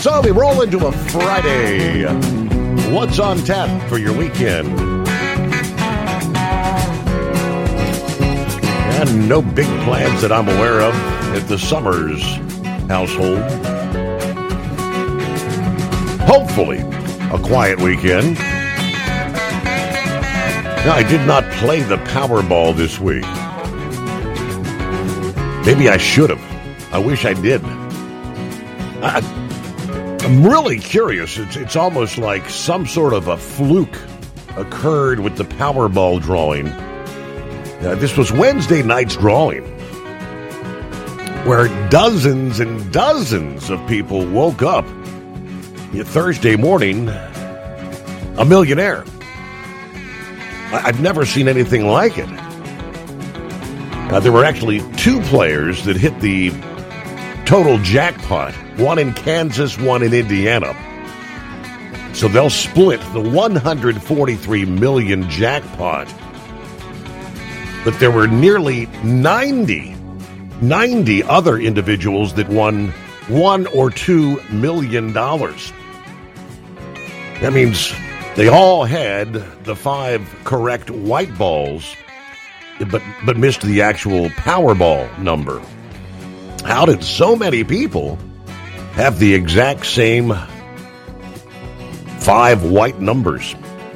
So we roll into a Friday. What's on tap for your weekend? And no big plans that I'm aware of at the Summers household. Hopefully, a quiet weekend. Now, I did not play the Powerball this week. Maybe I should have. I wish I did. I'm really curious. It's almost like some sort of a fluke occurred with the Powerball drawing. This was Wednesday night's drawing, where dozens and dozens of people woke up Thursday morning a millionaire. I've never seen anything like it. There were actually two players that hit the total jackpot, one in Kansas, one in Indiana. So they'll split the $143 million jackpot. But there were nearly 90 other individuals that won $1 or $2 million. That means they all had the 5 correct white balls, but missed the actual Powerball number. How did so many people have the exact same 5 white numbers?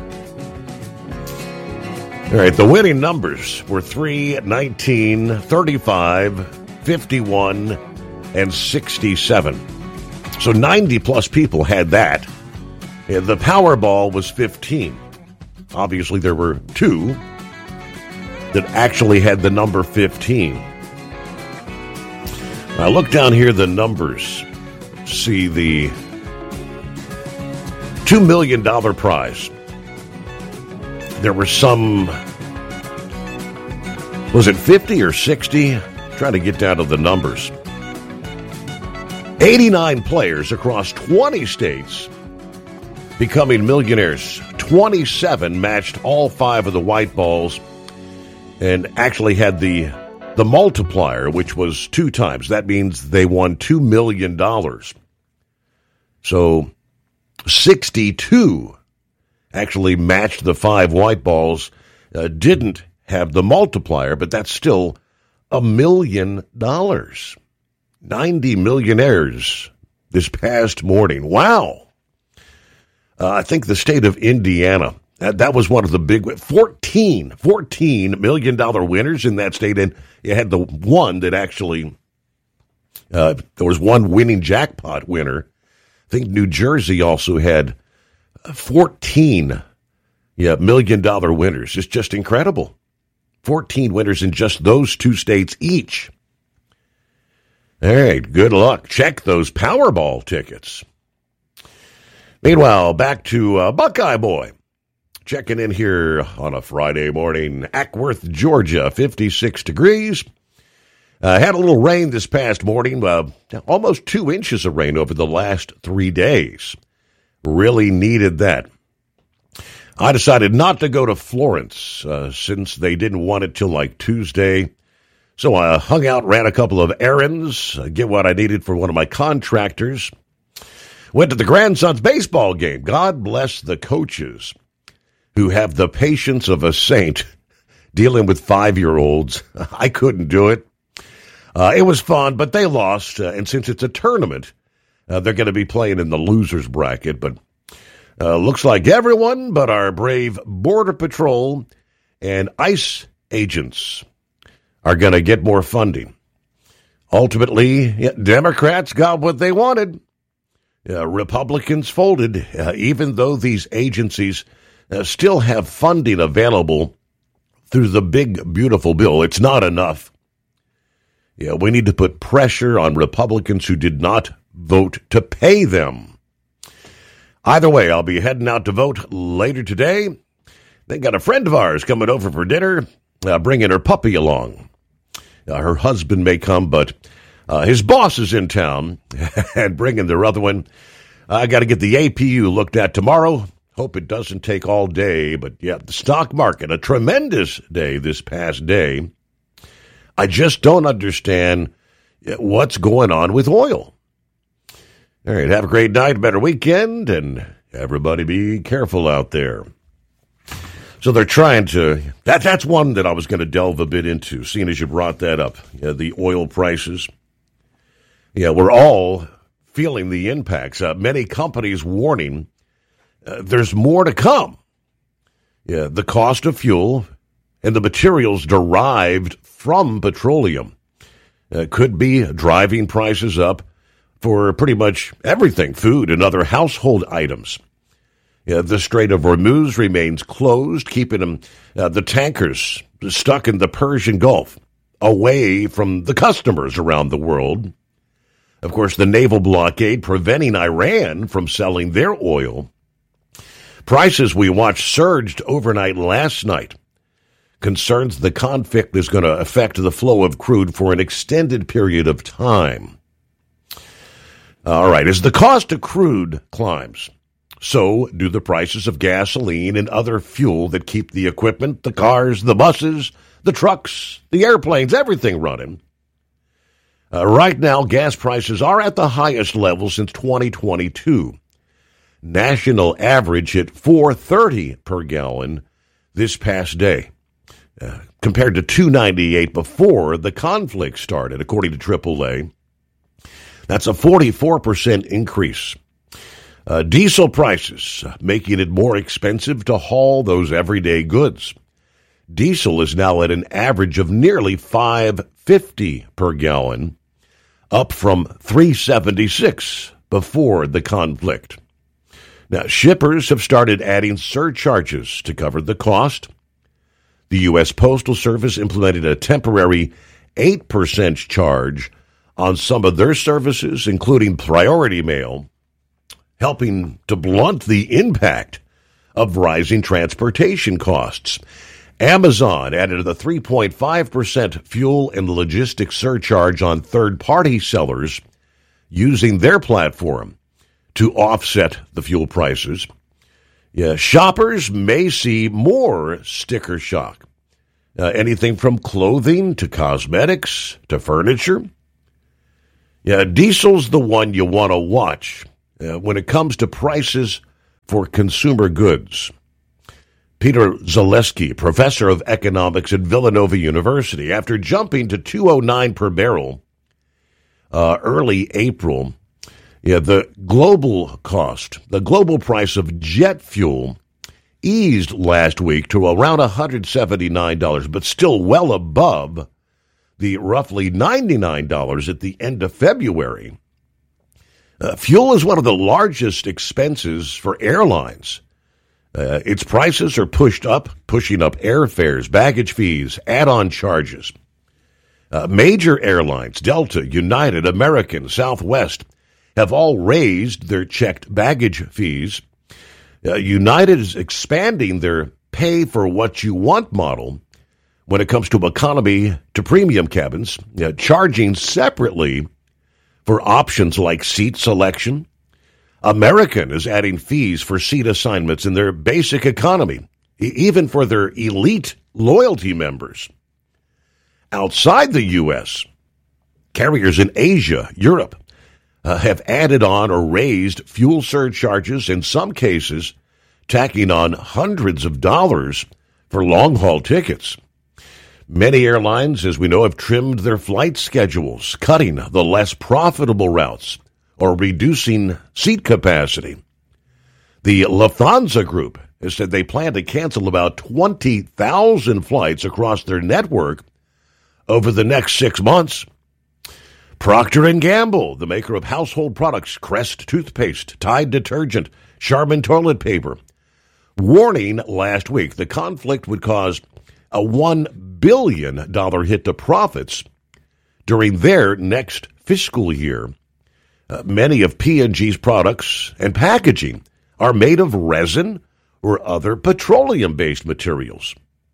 All right, the winning numbers were 3, 19, 35, 51, and 67. So 90-plus people had that. And the Powerball was 15. Obviously, there were 2 that actually had the number 15. Now, look down here, the numbers. See the $2 million prize. There were some, was it 50 or 60? Trying to get down to the numbers. 89 players across 20 states becoming millionaires. 27 matched all 5 of the white balls and actually had the multiplier, which was 2 times. That means they won $2 million. So 62 actually matched the 5 white balls, didn't have the multiplier, but that's still $1 million. 90 millionaires this past morning. Wow. I think the state of Indiana, that was one of the big, $14 million winners in that state. And you had the one that actually, there was one winning jackpot winner. I think New Jersey also had 14 million dollar winners. It's just incredible. 14 winners in just those 2 states each. All right, good luck. Check those Powerball tickets. Meanwhile, back to Buckeye Boy. Checking in here on a Friday morning. Ackworth, Georgia, 56 degrees. Had a little rain this past morning, almost 2 inches of rain over the last 3 days. Really needed that. I decided not to go to Florence since they didn't want it till like Tuesday. So I hung out, ran a couple of errands, get what I needed for one of my contractors. Went to the grandson's baseball game. God bless the coaches who have the patience of a saint dealing with 5-year-olds. I couldn't do it. It was fun, but they lost. And since it's a tournament, they're going to be playing in the losers bracket. But looks like everyone but our brave Border Patrol and ICE agents are going to get more funding. Ultimately, Democrats got what they wanted. Republicans folded, even though these agencies still have funding available through the big, beautiful bill. It's not enough. We need to put pressure on Republicans who did not vote to pay them. Either way, I'll be heading out to vote later today. They got a friend of ours coming over for dinner, bringing her puppy along. Her husband may come, but his boss is in town and bringing their other one. I got to get the APU looked at tomorrow. Hope it doesn't take all day. But, the stock market, a tremendous day this past day. I just don't understand what's going on with oil. All right, have a great night, better weekend, and everybody be careful out there. So they're trying to, that's one that I was going to delve a bit into, seeing as you brought that up, the oil prices. Yeah, we're all feeling the impacts. Many companies warning there's more to come. Yeah, the cost of fuel and the materials derived from petroleum could be driving prices up for pretty much everything, food and other household items. The Strait of Hormuz remains closed, keeping the tankers stuck in the Persian Gulf, away from the customers around the world. Of course, the naval blockade preventing Iran from selling their oil. Prices we watched surged overnight last night. Concerns the conflict is going to affect the flow of crude for an extended period of time. All right, as the cost of crude climbs, so do the prices of gasoline and other fuel that keep the equipment, the cars, the buses, the trucks, the airplanes, everything running. Right now, gas prices are at the highest level since 2022. National average hit $4.30 per gallon this past day, compared to $2.98 before the conflict started, according to AAA. That's a 44% increase. Diesel prices making it more expensive to haul those everyday goods. Diesel is now at an average of nearly $5.50 per gallon, up from $3.76 before the conflict. Now, shippers have started adding surcharges to cover the cost. The U.S. Postal Service implemented a temporary 8% charge on some of their services, including priority mail, helping to blunt the impact of rising transportation costs. Amazon added a 3.5% fuel and logistics surcharge on third-party sellers using their platform to offset the fuel prices. Yeah, shoppers may see more sticker shock. Anything from clothing to cosmetics to furniture. Yeah, diesel's the one you want to watch when it comes to prices for consumer goods. Peter Zaleski, professor of economics at Villanova University, after jumping to $2.09 per barrel early April, the global price of jet fuel eased last week to around $179, but still well above the roughly $99 at the end of February. Fuel is one of the largest expenses for airlines. Its prices are pushing up airfares, baggage fees, add-on charges. Major airlines, Delta, United, American, Southwest, have all raised their checked baggage fees. United is expanding their pay-for-what-you-want model when it comes to economy to premium cabins, charging separately for options like seat selection. American is adding fees for seat assignments in their basic economy, even for their elite loyalty members. Outside the U.S., carriers in Asia, Europe, have added on or raised fuel surcharges, in some cases tacking on hundreds of dollars for long-haul tickets. Many airlines, as we know, have trimmed their flight schedules, cutting the less profitable routes or reducing seat capacity. The Lufthansa Group has said they plan to cancel about 20,000 flights across their network over the next 6 months. Procter & Gamble, the maker of household products, Crest toothpaste, Tide detergent, Charmin toilet paper, warning last week the conflict would cause a $1 billion hit to profits during their next fiscal year. Many of P&G's products and packaging are made of resin or other petroleum-based materials.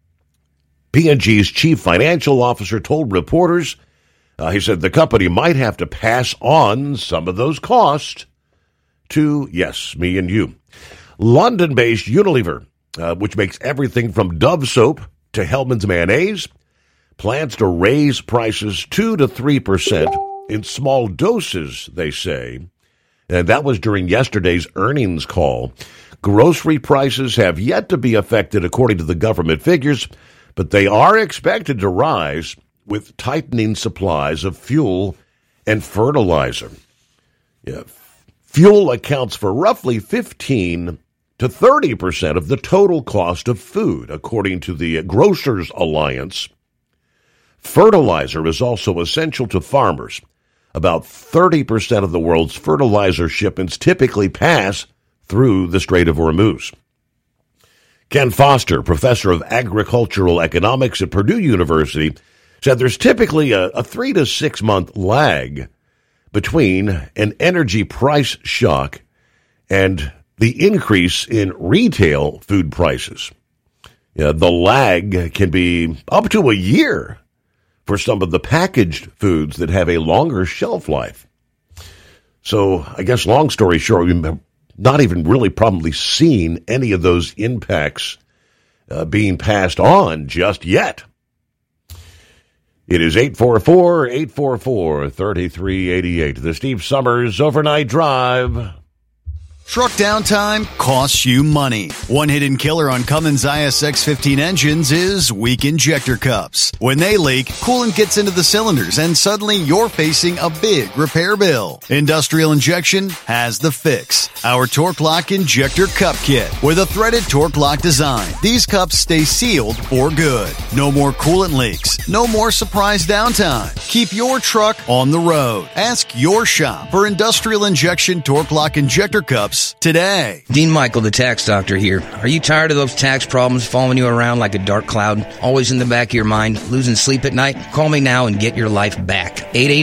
P&G's chief financial officer told reporters, he said the company might have to pass on some of those costs to, yes, me and you. London-based Unilever, which makes everything from Dove soap to Hellmann's mayonnaise, plans to raise prices 2 to 3% in small doses, they say, And that was during yesterday's earnings call. Grocery prices have yet to be affected according to the government figures, but they are expected to rise with tightening supplies of fuel and fertilizer. Fuel accounts for roughly 15 to 30% of the total cost of food, according to the Grocers Alliance. Fertilizer is also essential to farmers. About 30% of the world's fertilizer shipments typically pass through the Strait of Hormuz. Ken Foster, professor of agricultural economics at Purdue University, said there's typically a 3 to 6 month lag between an energy price shock and the increase in retail food prices. The lag can be up to a year for some of the packaged foods that have a longer shelf life. So I guess long story short, we've not even really probably seen any of those impacts being passed on just yet. It is 844-844-3388. The Steve Summers Overnight Drive. Truck downtime costs you money. One hidden killer on Cummins ISX-15 engines is weak injector cups. When they leak, coolant gets into the cylinders and suddenly you're facing a big repair bill. Industrial Injection has the fix. Our Torque Lock Injector Cup Kit with a threaded Torque Lock design. These cups stay sealed for good. No more coolant leaks. No more surprise downtime. Keep your truck on the road. Ask your shop for Industrial Injection Torque Lock Injector Cups today. Dean Michael, the tax doctor here. Are you tired of those tax problems following you around like a dark cloud, always in the back of your mind, losing sleep at night? Call me now and get your life back.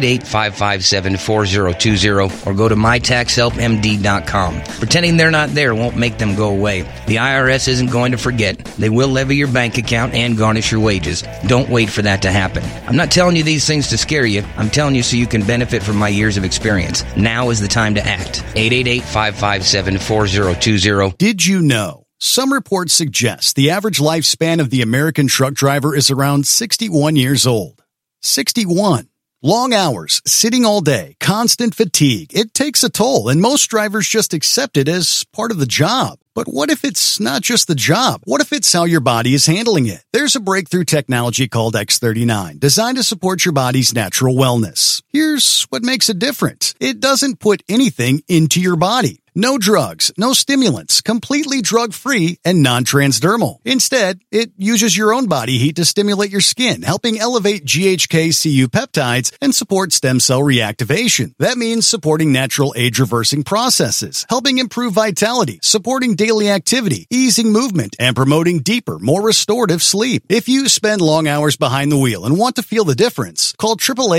888-557-4020 or go to mytaxhelpmd.com. Pretending they're not there won't make them go away. The IRS isn't going to forget. They will levy your bank account and garnish your wages. Don't wait for that to happen. I'm not telling you these things to scare you. I'm telling you so you can benefit from my years of experience. Now is the time to act. 888-557-4020. Did you know? Some reports suggest the average lifespan of the American truck driver is around 61 years old. 61. Long hours, sitting all day, constant fatigue. It takes a toll, and most drivers just accept it as part of the job. But what if it's not just the job? What if it's how your body is handling it? There's a breakthrough technology called X39, designed to support your body's natural wellness. Here's what makes it different. It doesn't put anything into your body. No drugs, no stimulants, completely drug-free and non-transdermal. Instead, it uses your own body heat to stimulate your skin, helping elevate GHK-Cu peptides and support stem cell reactivation. That means supporting natural age-reversing processes, helping improve vitality, supporting daily activity, easing movement, and promoting deeper, more restorative sleep. If you spend long hours behind the wheel and want to feel the difference, call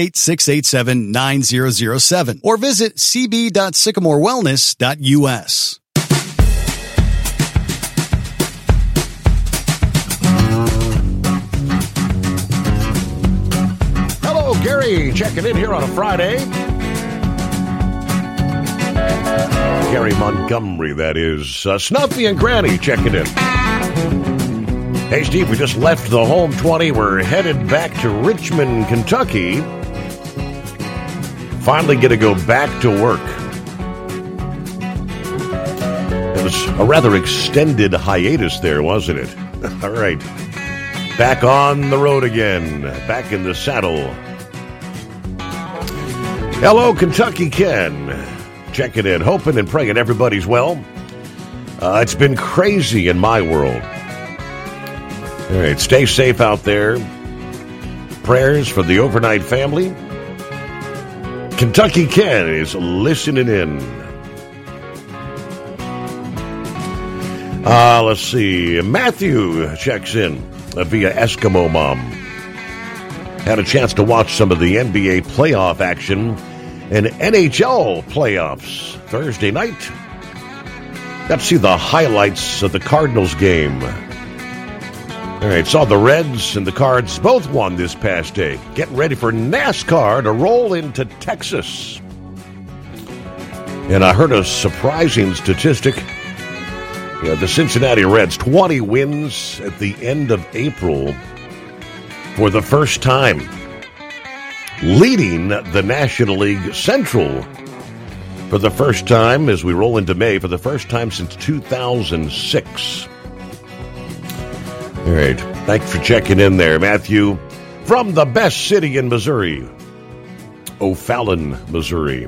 888-687-9007 or visit cb.sycamorewellness.us. Hello, Gary, checking in here on a Friday. Gary Montgomery, that is. Snuffy and Granny checking in. Hey, Steve, we just left the home 20. We're headed back to Richmond, Kentucky. Finally get to go back to work. It was a rather extended hiatus there, wasn't it? All right. Back on the road again. Back in the saddle. Hello, Kentucky Ken. Checking in, hoping and praying everybody's well. It's been crazy in my world. All right, stay safe out there. Prayers for the overnight family. Kentucky Ken is listening in. Let's see. Matthew checks in via Eskimo Mom. Had a chance to watch some of the NBA playoff action and NHL playoffs Thursday night. Got to see the highlights of the Cardinals game. All right, saw the Reds and the Cards both won this past day. Getting ready for NASCAR to roll into Texas. And I heard a surprising statistic. The Cincinnati Reds, 20 wins at the end of April for the first time, leading the National League Central for the first time as we roll into May, for the first time since 2006. All right. Thanks for checking in there, Matthew, from the best city in Missouri, O'Fallon, Missouri.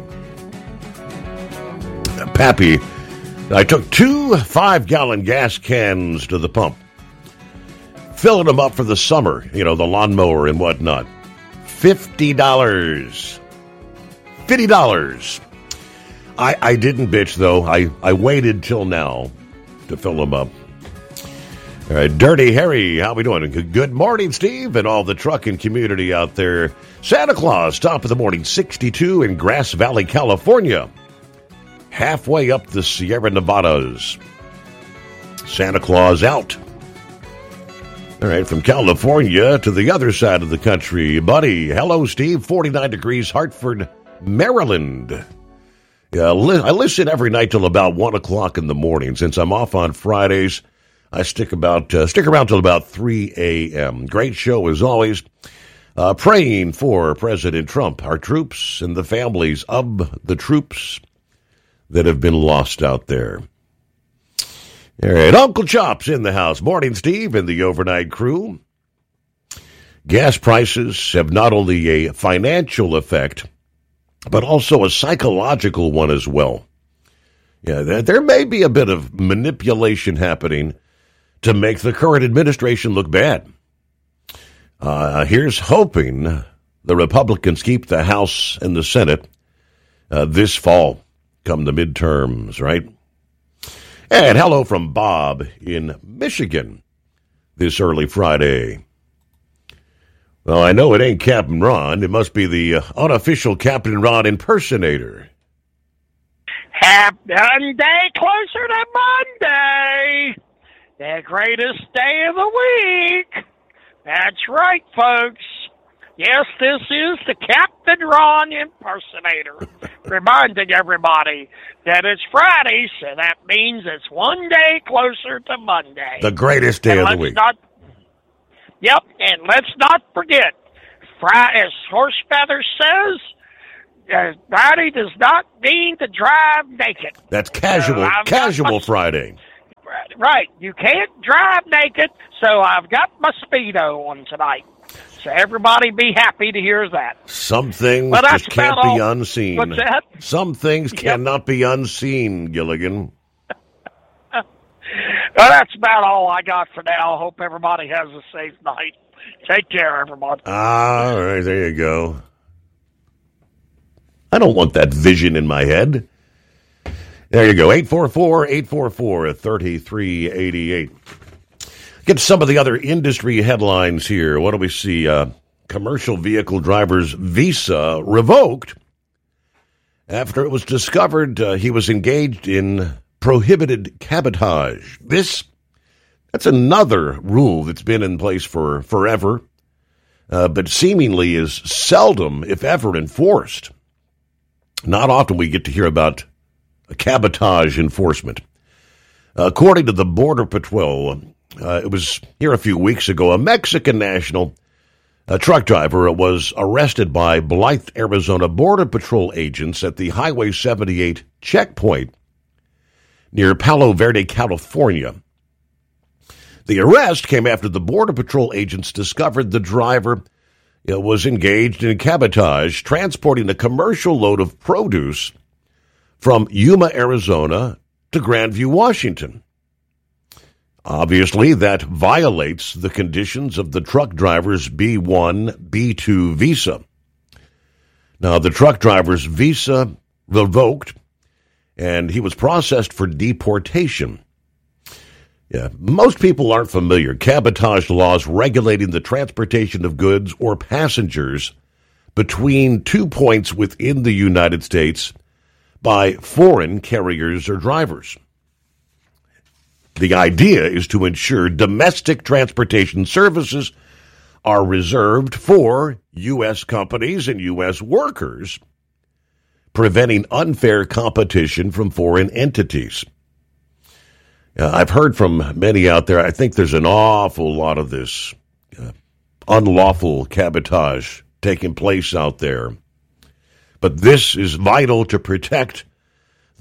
Pappy, I took 2 5-gallon gas cans to the pump, filling them up for the summer, the lawnmower and whatnot. $50. $50. I didn't bitch, though. I waited till now to fill them up. All right, Dirty Harry, how we doing? Good morning, Steve, and all the trucking community out there. Santa Claus, top of the morning, 62 in Grass Valley, California. Halfway up the Sierra Nevadas. Santa Claus out. All right, from California to the other side of the country. Buddy, hello, Steve, 49 degrees, Hartford, Maryland. Yeah, I listen every night till about 1 o'clock in the morning. Since I'm off on Fridays, I stick around till about 3 a.m. Great show as always. Praying for President Trump, our troops, and the families of the troops that have been lost out there. All right, Uncle Chop's in the house. Morning, Steve, and the overnight crew. Gas prices have not only a financial effect, but also a psychological one as well. Yeah, there may be a bit of manipulation happening to make the current administration look bad. Here's hoping the Republicans keep the House and the Senate this fall, come the midterms, right? And hello from Bob in Michigan this early Friday. Well, I know it ain't Captain Ron. It must be the unofficial Captain Ron impersonator. Happy day closer to Monday, the greatest day of the week. That's right, folks. Yes, this is the Captain Ron impersonator, reminding everybody that it's Friday, so that means it's one day closer to Monday. The greatest day of the week. Yep, and let's not forget, as Horsefeather says, Friday does not mean to drive naked. That's casual Friday. Right, you can't drive naked, so I've got my Speedo on tonight. So everybody be happy to hear that. Some things just can't be unseen. What's that? Some things cannot be unseen, Gilligan. Well, that's about all I got for now. Hope everybody has a safe night. Take care, everybody. All right, there you go. I don't want that vision in my head. There you go, 844-844-3388. Get some of the other industry headlines here. What do we see? Commercial vehicle driver's visa revoked after it was discovered he was engaged in prohibited cabotage. That's another rule that's been in place for forever, but seemingly is seldom, if ever, enforced. Not often we get to hear about cabotage enforcement. According to the Border Patrol, it was here a few weeks ago, a Mexican national truck driver was arrested by Blythe, Arizona Border Patrol agents at the Highway 78 checkpoint near Palo Verde, California. The arrest came after the Border Patrol agents discovered the driver was engaged in cabotage, transporting a commercial load of produce from Yuma, Arizona to Grandview, Washington. Obviously, that violates the conditions of the truck driver's B1, B2 visa. Now, the truck driver's visa revoked, and he was processed for deportation. Yeah, most people aren't familiar. Cabotage laws regulating the transportation of goods or passengers between 2 points within the United States by foreign carriers or drivers. The idea is to ensure domestic transportation services are reserved for U.S. companies and U.S. workers, preventing unfair competition from foreign entities. I've heard from many out there, I think there's an awful lot of this unlawful cabotage taking place out there. But this is vital to protect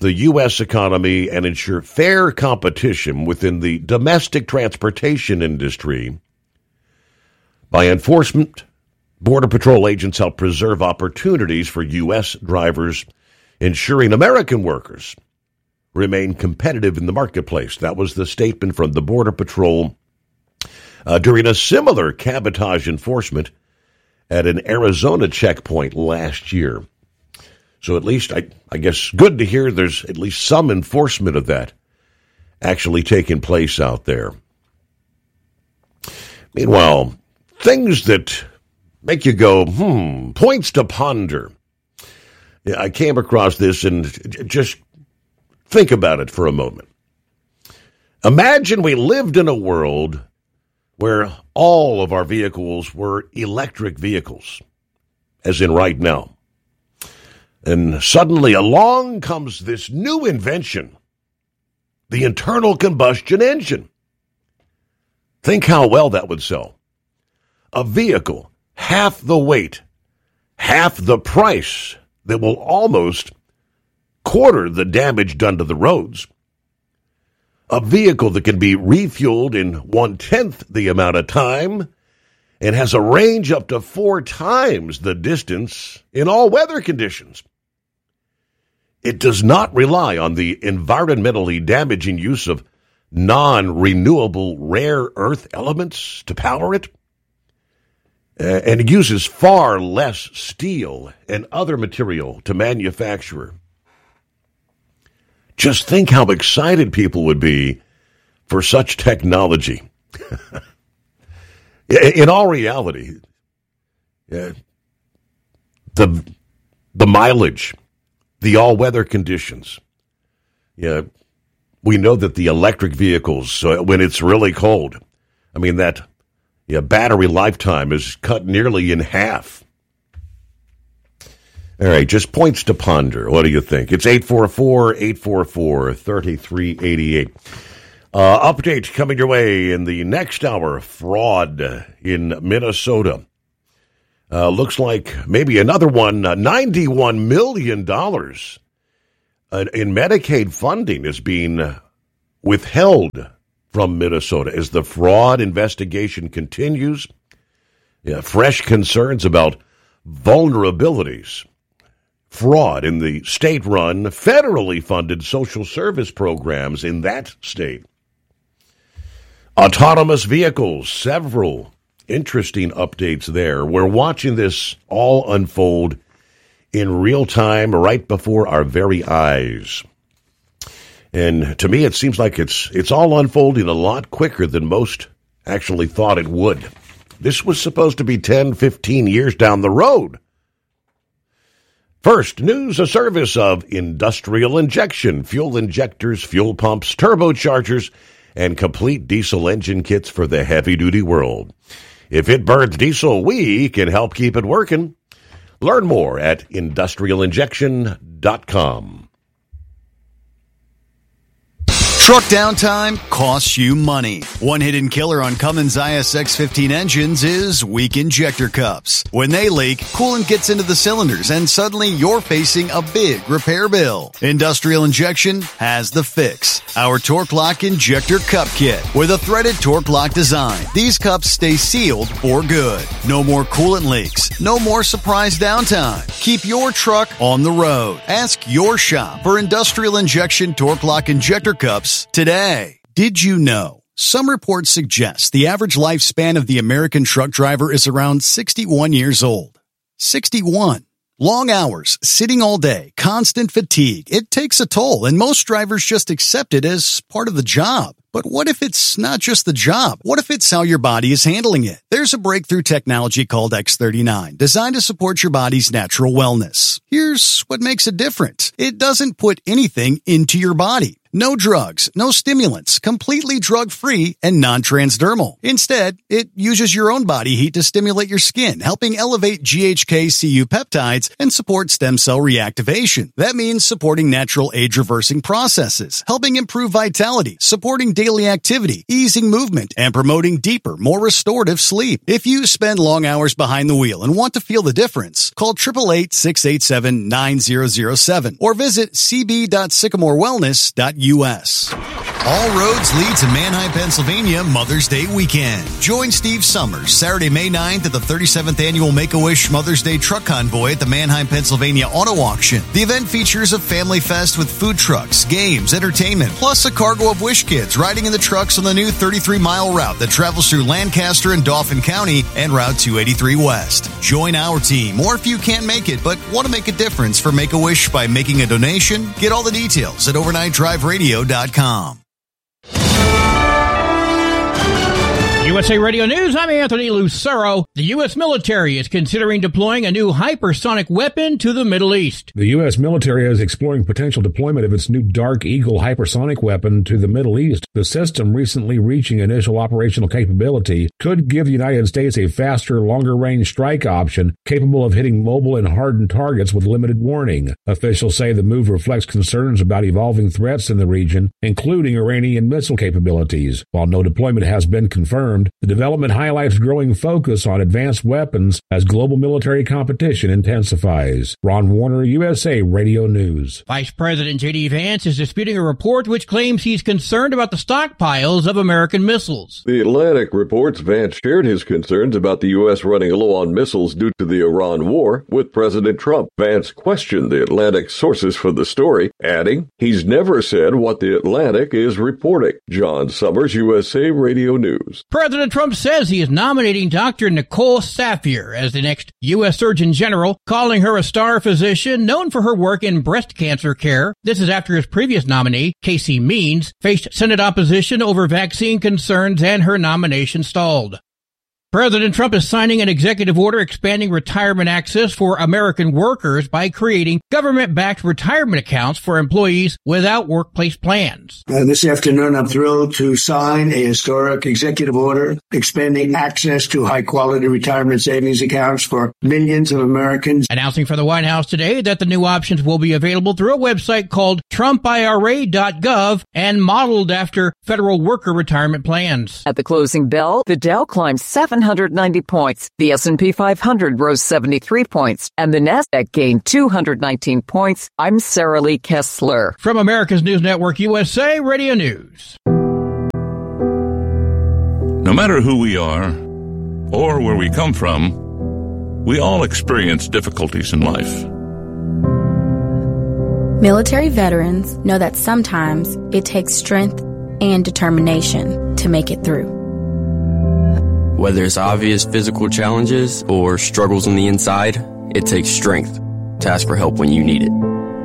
the U.S. economy and ensure fair competition within the domestic transportation industry. By enforcement, Border Patrol agents help preserve opportunities for U.S. drivers, ensuring American workers remain competitive in the marketplace. That was the statement from the Border Patrol during a similar cabotage enforcement at an Arizona checkpoint last year. So at least, I guess, good to hear there's at least some enforcement of that actually taking place out there. Meanwhile, things that make you go, points to ponder. Yeah, I came across this and just think about it for a moment. Imagine we lived in a world where all of our vehicles were electric vehicles, as in right now. And suddenly along comes this new invention, the internal combustion engine. Think how well that would sell. A vehicle, half the weight, half the price, that will almost quarter the damage done to the roads. A vehicle that can be refueled in 1/10 the amount of time and has a range up to 4 times the distance in all weather conditions. It does not rely on the environmentally damaging use of non-renewable rare earth elements to power it. And it uses far less steel and other material to manufacture. Just think how excited people would be for such technology. In all reality, the mileage, the all-weather conditions. Yeah, we know that the electric vehicles, when it's really cold, that battery lifetime is cut nearly in half. All right, just points to ponder. What do you think? It's 844-844-3388. Update coming your way in the next hour. Fraud in Minnesota. Looks like maybe another one. $91 million in Medicaid funding is being withheld from Minnesota as the fraud investigation continues. Fresh concerns about vulnerabilities. Fraud in the state-run, federally funded social service programs in that state. Autonomous vehicles, several interesting updates there. We're watching this all unfold in real time right before our very eyes. And to me, it seems like it's all unfolding a lot quicker than most actually thought it would. This was supposed to be 10, 15 years down the road. First, news, a service of Industrial Injection, fuel injectors, fuel pumps, turbochargers, and complete diesel engine kits for the heavy-duty world. If it burns diesel, we can help keep it working. Learn more at industrialinjection.com. Truck downtime costs you money. One hidden killer on Cummins ISX-15 engines is weak injector cups. When they leak, coolant gets into the cylinders and suddenly you're facing a big repair bill. Industrial Injection has the fix. Our Torque Lock Injector Cup Kit. With a threaded Torque Lock design, these cups stay sealed for good. No more coolant leaks. No more surprise downtime. Keep your truck on the road. Ask your shop for Industrial Injection Torque Lock Injector Cups today. Did you know? Some reports suggest the average lifespan of the American truck driver is around 61 years old. 61. Long hours, sitting all day, constant fatigue. It takes a toll, and most drivers just accept it as part of the job. But what if it's not just the job? What if it's how your body is handling it? There's a breakthrough technology called X39, designed to support your body's natural wellness. Here's what makes it different. It doesn't put anything into your body. No drugs, no stimulants, completely drug-free and non-transdermal. Instead, it uses your own body heat to stimulate your skin, helping elevate GHK-Cu peptides and support stem cell reactivation. That means supporting natural age-reversing processes, helping improve vitality, supporting daily activity, easing movement, and promoting deeper, more restorative sleep. If you spend long hours behind the wheel and want to feel the difference, call 888-687-9007 or visit cb.sycamorewellness.us. All roads lead to Manheim, Pennsylvania Mother's Day weekend. Join Steve Summers Saturday, May 9th at the 37th Annual Make-A-Wish Mother's Day Truck Convoy at the Manheim, Pennsylvania Auto Auction. The event features a family fest with food trucks, games, entertainment, plus a cargo of Wish Kids riding in the trucks on the new 33-mile route that travels through Lancaster and Dauphin County and Route 283 West. Join our team, or if you can't make it but want to make a difference for Make-A-Wish by making a donation, get all the details at overnightdriveradio.com. USA Radio News, I'm Anthony Lucero. The U.S. military is considering deploying a new hypersonic weapon to the Middle East. The U.S. military is exploring potential deployment of its new Dark Eagle hypersonic weapon to the Middle East. The system, recently reaching initial operational capability, could give the United States a faster, longer-range strike option capable of hitting mobile and hardened targets with limited warning. Officials say the move reflects concerns about evolving threats in the region, including Iranian missile capabilities. While no deployment has been confirmed, the development highlights growing focus on advanced weapons as global military competition intensifies. Ron Warner, USA Radio News. Vice President J.D. Vance is disputing a report which claims he's concerned about the stockpiles of American missiles. The Atlantic reports Vance shared his concerns about the U.S. running low on missiles due to the Iran war with President Trump. Vance questioned the Atlantic's sources for the story, adding, "He's never said what the Atlantic is reporting." John Summers, USA Radio News. President Trump says he is nominating Dr. Nicole Saphier as the next U.S. Surgeon General, calling her a star physician known for her work in breast cancer care. This is after his previous nominee, Casey Means, faced Senate opposition over vaccine concerns and her nomination stalled. President Trump is signing an executive order expanding retirement access for American workers by creating government-backed retirement accounts for employees without workplace plans. This afternoon, I'm thrilled to sign a historic executive order expanding access to high-quality retirement savings accounts for millions of Americans. Announcing from the White House today that the new options will be available through a website called TrumpIRA.gov and modeled after federal worker retirement plans. At the closing bell, the Dow climbed 790 points, the S&P 500 rose 73 points, and the Nasdaq gained 219 points. I'm Sarah Lee Kessler. From America's News Network USA Radio News. No matter who we are or where we come from, we all experience difficulties in life. Military veterans know that sometimes it takes strength and determination to make it through. Whether it's obvious physical challenges or struggles on the inside, it takes strength to ask for help when you need it.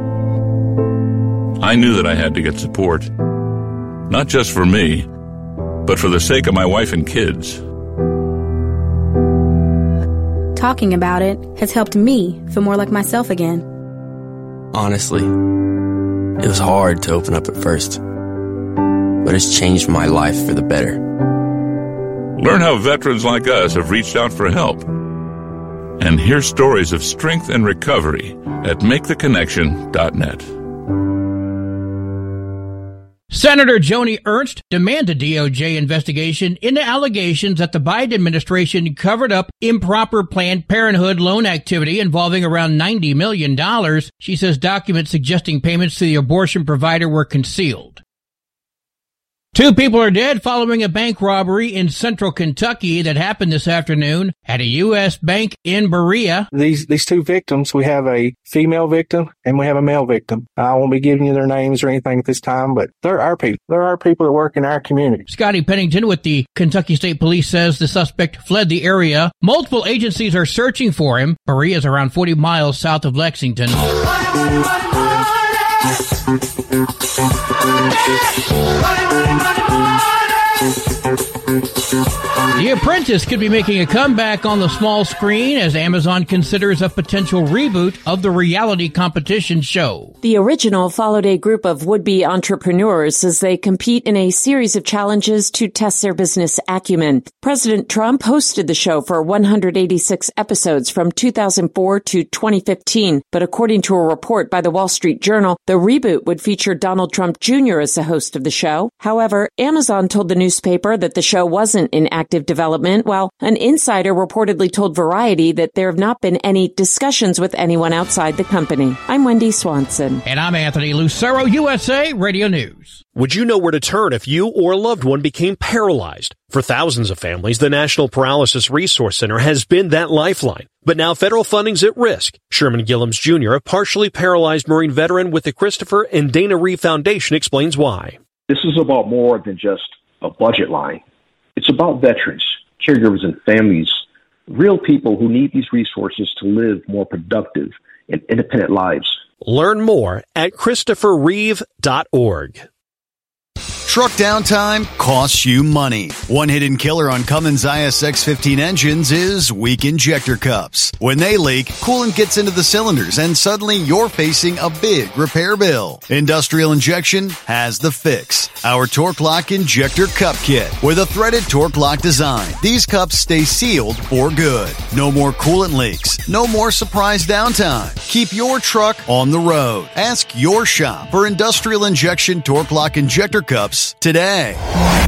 I knew that I had to get support, not just for me, but for the sake of my wife and kids. Talking about it has helped me feel more like myself again. Honestly, it was hard to open up at first, but it's changed my life for the better. Learn how veterans like us have reached out for help. And hear stories of strength and recovery at MakeTheConnection.net. Senator Joni Ernst demanded DOJ investigation into allegations that the Biden administration covered up improper Planned Parenthood loan activity involving around $90 million. She says documents suggesting payments to the abortion provider were concealed. 2 people are dead following a bank robbery in central Kentucky that happened this afternoon at a U.S. bank in Berea. These 2 victims, we have a female victim and we have a male victim. I won't be giving you their names or anything at this time, but they're our people. They're our people that work in our community. Scotty Pennington with the Kentucky State Police says the suspect fled the area. Multiple agencies are searching for him. Berea is around 40 miles south of Lexington. The Apprentice could be making a comeback on the small screen as Amazon considers a potential reboot of the reality competition show. The original followed a group of would-be entrepreneurs as they compete in a series of challenges to test their business acumen. President Trump hosted the show for 186 episodes from 2004 to 2015, but according to a report by the Wall Street Journal, the reboot would feature Donald Trump Jr. as the host of the show. However, Amazon told the newspaper that the show wasn't in active development, while an insider reportedly told Variety that there have not been any discussions with anyone outside the company. I'm Wendy Swanson. And I'm Anthony Lucero, USA Radio News. Would you know where to turn if you or a loved one became paralyzed? For thousands of families, the National Paralysis Resource Center has been that lifeline. But now federal funding's at risk. Sherman Gillums Jr., a partially paralyzed Marine veteran with the Christopher and Dana Reeve Foundation, explains why. This is about more than just a budget line. It's about veterans, caregivers, and families, real people who need these resources to live more productive and independent lives. Learn more at ChristopherReeve.org. Truck downtime costs you money. One hidden killer on Cummins ISX-15 engines is weak injector cups. When they leak, coolant gets into the cylinders and suddenly you're facing a big repair bill. Industrial Injection has the fix. Our Torque Lock Injector Cup Kit with a threaded Torque Lock design. These cups stay sealed for good. No more coolant leaks. No more surprise downtime. Keep your truck on the road. Ask your shop for Industrial Injection Torque Lock Injector Cups today.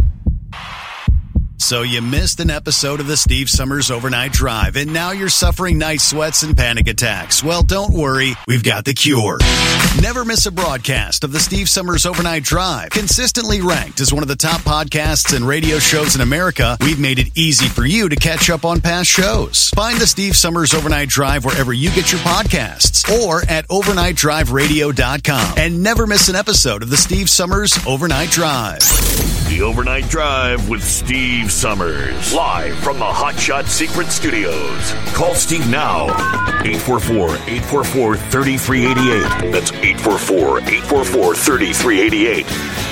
So you missed an episode of the Steve Summers Overnight Drive, and now you're suffering night sweats and panic attacks. Well, don't worry. We've got the cure. Never miss a broadcast of the Steve Summers Overnight Drive. Consistently ranked as one of the top podcasts and radio shows in America, we've made it easy for you to catch up on past shows. Find the Steve Summers Overnight Drive wherever you get your podcasts or at overnightdriveradio.com. And never miss an episode of the Steve Summers Overnight Drive. The Overnight Drive with Steve Summers, live from the Hot Shot Secret Studios. Call Steve now, 844-844-3388. That's 844-844-3388.